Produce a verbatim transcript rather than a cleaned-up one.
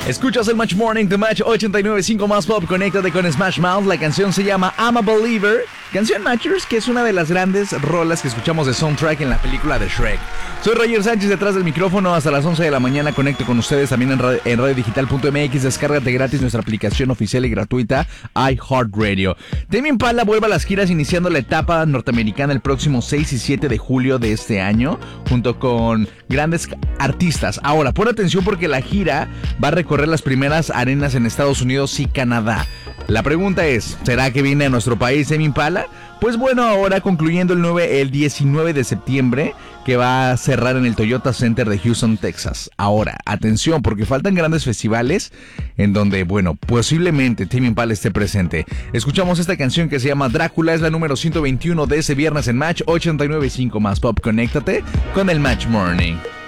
Escuchas el Match Morning de Match ochenta y nueve punto cinco más Pop. Conéctate con Smash Mouth. La canción se llama I'm a Believer. Canción Matchers, que es una de las grandes rolas que escuchamos de soundtrack en la película de Shrek. Soy Roger Sánchez, detrás del micrófono hasta las once de la mañana. Conecto con ustedes también en, radio, en radio digital punto m x. Descárgate gratis nuestra aplicación oficial y gratuita iHeartRadio. Tame Impala vuelve a las giras iniciando la etapa norteamericana el próximo seis y siete de julio de este año, junto con grandes artistas. Ahora, pon atención porque la gira va a recorrer las primeras arenas en Estados Unidos y Canadá. La pregunta es, ¿será que viene a nuestro país Tame Impala? Pues bueno, ahora concluyendo el, nueve, el diecinueve de septiembre, que va a cerrar en el Toyota Center de Houston, Texas. Ahora, atención, porque faltan grandes festivales en donde, bueno, posiblemente Tame Impala esté presente. Escuchamos esta canción que se llama Drácula, es la número ciento veintiuno de ese viernes en Match ochenta y nueve punto cinco más Pop. Conéctate con el Match Morning.